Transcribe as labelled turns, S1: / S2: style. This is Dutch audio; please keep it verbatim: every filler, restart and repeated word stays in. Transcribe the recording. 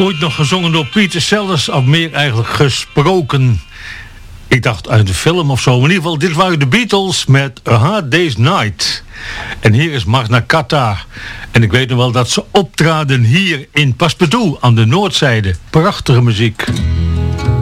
S1: Ooit nog gezongen door Peter Sellers, of meer eigenlijk gesproken. Ik dacht uit de film of zo. Maar in ieder geval, dit waren de Beatles met A Hard Day's Night. En hier is Magna Carta. En ik weet nog wel dat ze optraden hier in Passepartout aan de noordzijde. Prachtige muziek.